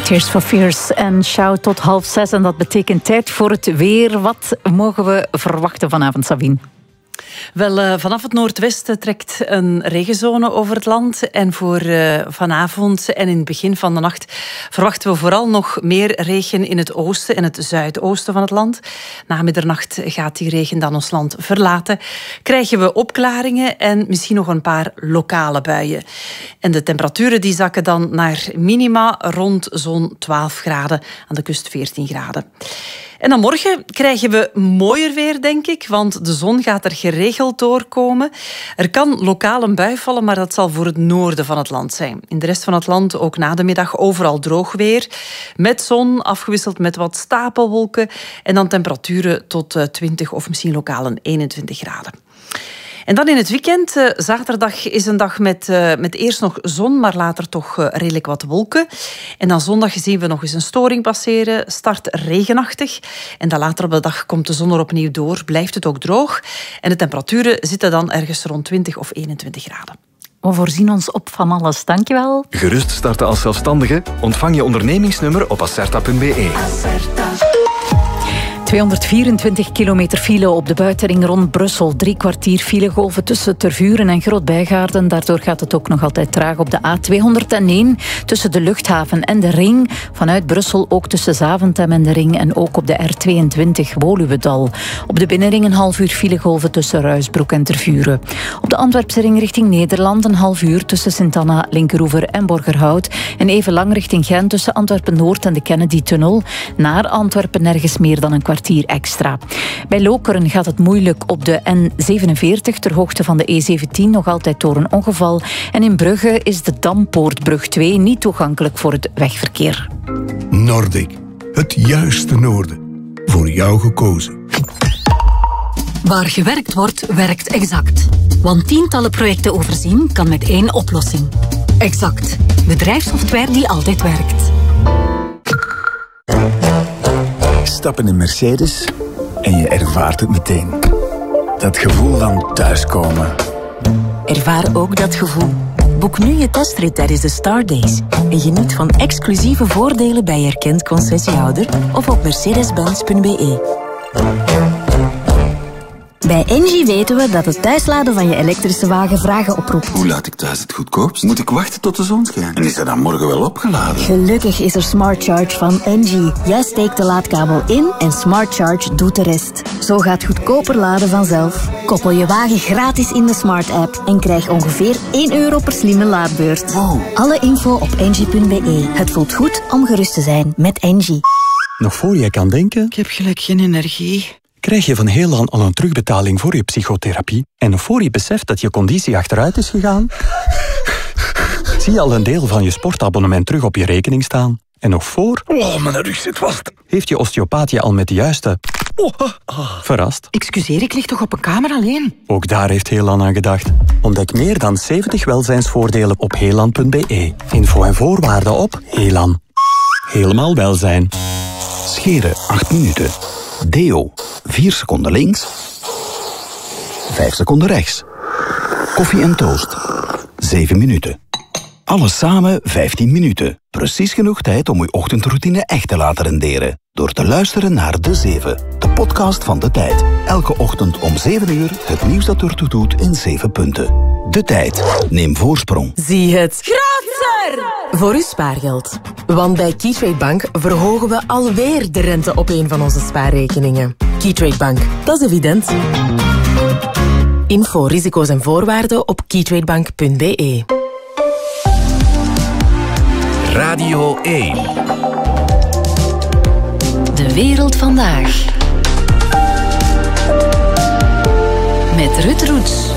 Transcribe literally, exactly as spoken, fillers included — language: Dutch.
Tears for Fears en Shout tot half zes. En dat betekent tijd voor het weer. Wat mogen we verwachten vanavond, Sabine? Wel, uh, vanaf het noordwesten trekt een regenzone over het land. En voor uh, vanavond en in het begin van de nacht verwachten we vooral nog meer regen in het oosten en het zuidoosten van het land. Na middernacht gaat die regen dan ons land verlaten. Krijgen we opklaringen en misschien nog een paar lokale buien. En de temperaturen die zakken dan naar minima rond zo'n twaalf graden. Aan de kust veertien graden. En dan morgen krijgen we mooier weer, denk ik, want de zon gaat er geregeld doorkomen. Er kan lokaal een bui vallen, maar dat zal voor het noorden van het land zijn. In de rest van het land ook na de middag overal droog weer. Met zon, afgewisseld met wat stapelwolken. En dan temperaturen tot twintig of misschien lokaal een eenentwintig graden. En dan in het weekend, uh, zaterdag is een dag met, uh, met eerst nog zon, maar later toch uh, redelijk wat wolken. En dan zondag zien we nog eens een storing passeren, start regenachtig. En dan later op de dag komt de zon er opnieuw door, blijft het ook droog. En de temperaturen zitten dan ergens rond twintig of eenentwintig graden. We voorzien ons op van alles, dankjewel. Gerust starten als zelfstandige? Ontvang je ondernemingsnummer op acerta punt be. Acerta. tweehonderdvierentwintig kilometer file op de buitenring rond Brussel. Drie kwartier filegolven tussen Tervuren en Groot-Bijgaarden. Daardoor gaat het ook nog altijd traag op de A tweehonderdéén tussen de luchthaven en de ring. Vanuit Brussel ook tussen Zaventem en de ring. En ook op de R tweeëntwintig Woluwedal. Op de binnenring een half uur filegolven tussen Ruisbroek en Tervuren. Op de Antwerpse ring richting Nederland een half uur tussen Sint-Anna, Linkeroever en Borgerhout. En even lang richting Gent tussen Antwerpen-Noord en de Kennedy-tunnel. Naar Antwerpen nergens meer dan een kwartier extra. Bij Lokeren gaat het moeilijk op de N zevenenveertig ter hoogte van de E zeventien, nog altijd door een ongeval. En in Brugge is de Dampoortbrug twee niet toegankelijk voor het wegverkeer. Nordic, het juiste noorden. Voor jou gekozen. Waar gewerkt wordt, werkt Exact. Want tientallen projecten overzien kan met één oplossing. Exact. Bedrijfssoftware die altijd werkt. Stap in een Mercedes en je ervaart het meteen. Dat gevoel van thuiskomen. Ervaar ook dat gevoel. Boek nu je testrit tijdens de Star Days. En geniet van exclusieve voordelen bij erkend concessiehouder of op mercedes benz punt be. Bij Engie weten we dat het thuisladen van je elektrische wagen vragen oproept. Hoe laat ik thuis het goedkoopst? Moet ik wachten tot de zon schijnt? En is dat dan morgen wel opgeladen? Gelukkig is er Smart Charge van Engie. Jij steekt de laadkabel in en Smart Charge doet de rest. Zo gaat goedkoper laden vanzelf. Koppel je wagen gratis in de Smart app en krijg ongeveer één euro per slimme laadbeurt. Wow. Alle info op engie punt be. Het voelt goed om gerust te zijn met Engie. Nog voor je kan denken... Ik heb gelijk geen energie. Krijg je van Heelan al een terugbetaling voor je psychotherapie? En nog voor je beseft dat je conditie achteruit is gegaan? Zie je al een deel van je sportabonnement terug op je rekening staan? En nog voor... Oh, mijn rug zit vast. Heeft je osteopaat je al met de juiste... Oh, ah. Verrast? Excuseer, ik lig toch op een kamer alleen? Ook daar heeft Heelan aan gedacht. Ontdek meer dan zeventig welzijnsvoordelen op heelan punt be. Info en voorwaarden op Heelan. Helemaal welzijn. Scheren acht minuten. Deo vier seconden links. vijf seconden rechts. Koffie en toast zeven minuten. Alles samen vijftien minuten. Precies genoeg tijd om uw ochtendroutine echt te laten renderen. Door te luisteren naar De Zeven, de podcast van De Tijd. Elke ochtend om zeven uur het nieuws dat ertoe doet in zeven punten. De Tijd. Neem voorsprong. Zie het groter voor uw spaargeld. Want bij Keytrade Bank verhogen we alweer de rente op een van onze spaarrekeningen. Keytrade Bank, dat is evident. Info, risico's en voorwaarden op keytradebank punt be. Radio één. De wereld vandaag. Met Ruud Roets.